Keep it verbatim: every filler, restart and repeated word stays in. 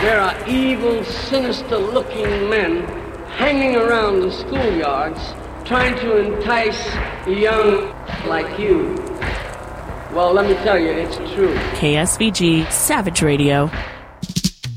there are evil, sinister-looking men hanging around the schoolyards trying to entice young like you. Well, let me tell you, it's true. K S V G Savage Radio.